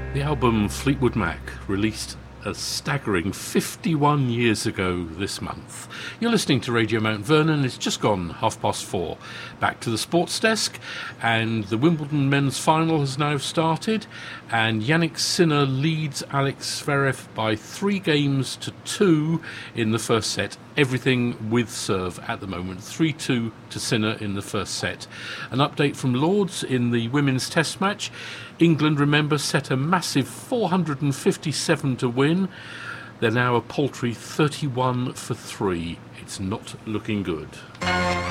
The album Fleetwood Mac, released a staggering 51 years ago this month. You're listening to Radio Mount Vernon. It's just gone 4:30. Back to the sports desk, and the Wimbledon men's final has now started, and Jannik Sinner leads Alex Zverev by 3-2 in the first set. Everything with serve at the moment. 3-2 to Sinner in the first set. An update from Lords in the women's test match. England, remember, set a massive 457 to win. They're now a paltry 31 for 3. It's not looking good.